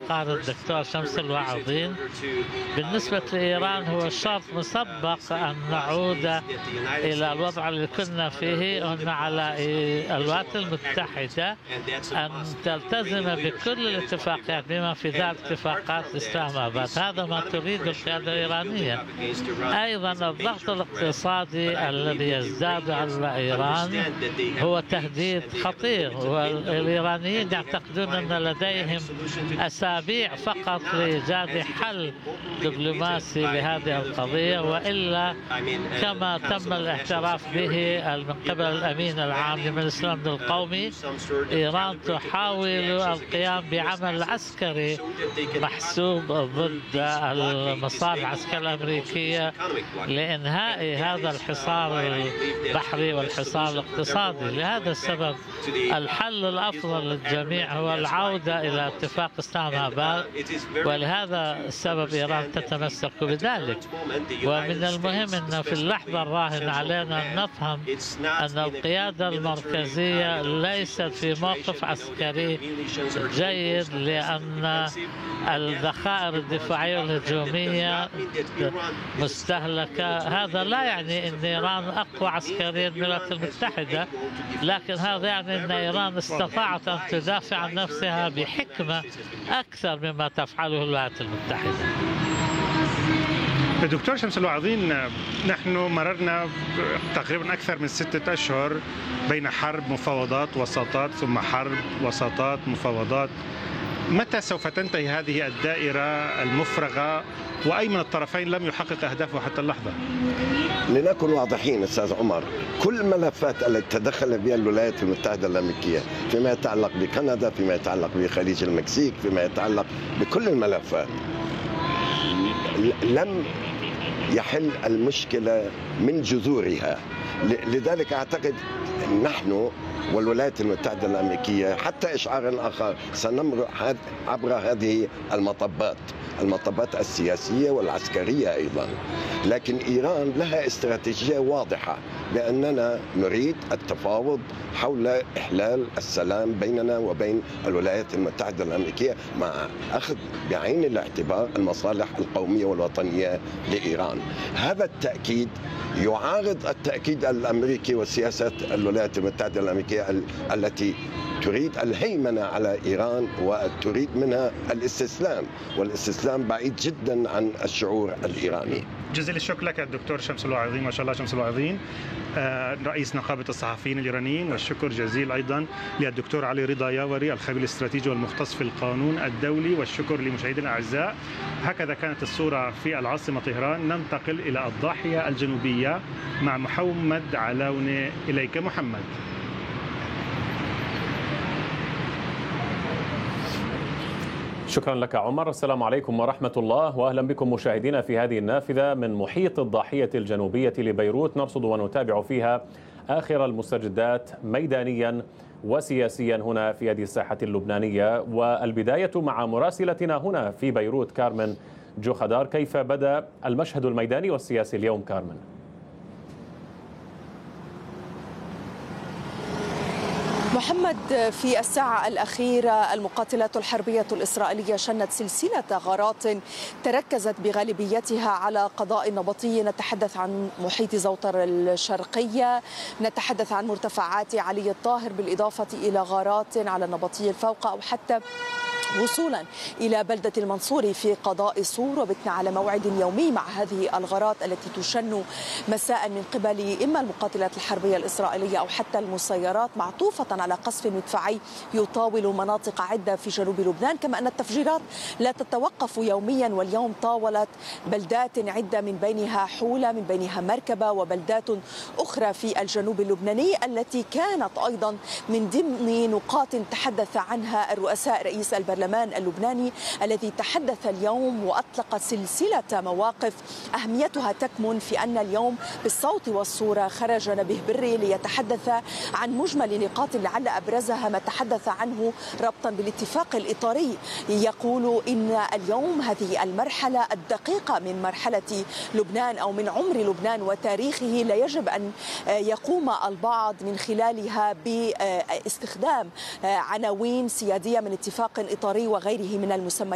قال الدكتور شمس الوعظين، بالنسبة لإيران هو شرط مسبق أن نعود إلى الوضع اللي كنا فيه، أن على الولايات المتحدة أن تلتزم بكل الاتفاقيات بما في ذلك اتفاقات إسلام آباد. هذا ما تريد القيادة الإيرانية. أيضا الضغط الاقتصادي الذي يزداد على إيران هو تهديد خطير، والإيرانيين يعتقدون أن لديهم أسابيع فقط لإيجاد حل دبلوماسي لهذه القضية، وإلا كما تم الاعتراف به من قبل الأمين العام لمجلس الأمن القومي، إيران تحاول القيام بعمل عسكري محسوب ضد المصالح العسكرية الأمريكية لإنهاء هذا الحصار البحري والحصار الاقتصادي. لهذا السبب الحل الأفضل للجميع هو العودة إلى اتفاق إسلام آباد، ولهذا السبب إيران تتمسك بذلك. ومن المهم أن في اللحظة الراهنة علينا أن نفهم أن القيادة المركزية ليست في موقف عسكري جيد، لأن الذخائر الدفاعية والهجومية مستهلكة. هذا لا يعني أن إيران أقوى عسكريا من الولايات المتحدة، لكن هذا يعني أن إيران استطاعت أن تدافع عن نفسها بحكمة أكثر مما تفعله الولايات المتحدة. دكتور شمس الوعظين، نحن مررنا تقريبا أكثر من 6 أشهر بين حرب مفاوضات وساطات ثم حرب وساطات مفاوضات. متى سوف تنتهي هذه الدائرة المفرغة، وأي من الطرفين لم يحقق أهدافه حتى اللحظة؟ لنكن واضحين أستاذ عمر، كل الملفات التي تدخل بها الولايات المتحدة الأمريكية فيما يتعلق بكندا، فيما يتعلق بخليج المكسيك، فيما يتعلق بكل الملفات، لم يحل المشكلة من جذورها. لذلك أعتقد نحن والولايات المتحدة الأمريكية حتى إشعار آخر سنمر عبر هذه المطبات السياسية والعسكرية أيضا. لكن إيران لها استراتيجية واضحة بأننا نريد التفاوض حول إحلال السلام بيننا وبين الولايات المتحدة الأمريكية مع أخذ بعين الاعتبار المصالح القومية والوطنية لإيران. هذا التأكيد يعارض التأكيد الأمريكي وسياسة الولايات المتحدة الأمريكية التي تريد الهيمنة على إيران وتريد منها الاستسلام، والاستسلام بعيد جدا عن الشعور الإيراني. جزيل الشكر لك الدكتور شمس الوعظين، ما شاء الله شمس الوعظين، رئيس نقابة الصحفيين الإيرانيين. والشكر جزيل أيضا للدكتور علي رضا ياوري، الخبير الاستراتيجي والمختص في القانون الدولي. والشكر لمشاهدينا الأعزاء. هكذا كانت الصورة في العاصمة طهران. ننتقل إلى الضاحية الجنوبية مع محمد علاونة. إليك محمد. شكرا لك عمر. السلام عليكم ورحمة الله، وأهلا بكم مشاهدينا في هذه النافذة من محيط الضاحية الجنوبية لبيروت، نرصد ونتابع فيها آخر المستجدات ميدانيا وسياسيا هنا في هذه الساحة اللبنانية. والبداية مع مراسلتنا هنا في بيروت كارمن جوخدار. كيف بدأ المشهد الميداني والسياسي اليوم كارمن؟ محمد، في الساعة الأخيرة المقاتلات الحربية الإسرائيلية شنت سلسلة غارات تركزت بغالبيتها على قضاء نبطي. نتحدث عن محيط زوطر الشرقية، نتحدث عن مرتفعات علي الطاهر، بالإضافة إلى غارات على النبطي الفوق، أو حتى وصولا إلى بلدة المنصوري في قضاء صور. وبتنا على موعد يومي مع هذه الغارات التي تشن مساء من قبل إما المقاتلات الحربية الإسرائيلية أو حتى المسيرات، معطوفة على قصف مدفعي يطاول مناطق عدة في جنوب لبنان. كما أن التفجيرات لا تتوقف يوميا، واليوم طاولت بلدات عدة من بينها حولة، من بينها مركبة، وبلدات أخرى في الجنوب اللبناني التي كانت أيضا من ضمن نقاط تحدث عنها الرؤساء رئيس البرلمان اللبناني الذي تحدث اليوم وأطلق سلسلة مواقف أهميتها تكمن في أن اليوم بالصوت والصورة خرج نبيه بري ليتحدث عن مجمل نقاط لعل أبرزها ما تحدث عنه ربطا بالاتفاق الإطاري. يقول إن اليوم هذه المرحلة الدقيقة من مرحلة لبنان أو من عمر لبنان وتاريخه لا يجب أن يقوم البعض من خلالها باستخدام عناوين سيادية من اتفاق إطاري وغيره من المسميات